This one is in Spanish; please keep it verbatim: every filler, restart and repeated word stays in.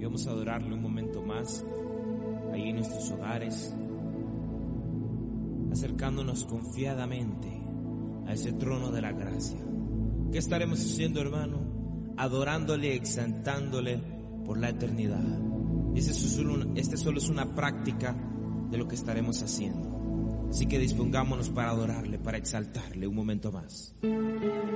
y vamos a adorarle un momento más ahí en nuestros hogares, acercándonos confiadamente a ese trono de la gracia. ¿Qué estaremos haciendo, hermano? Adorándole, exaltándole por la eternidad. Este solo, este solo es una práctica de lo que estaremos haciendo. Así que dispongámonos para adorarle, para exaltarle un momento más.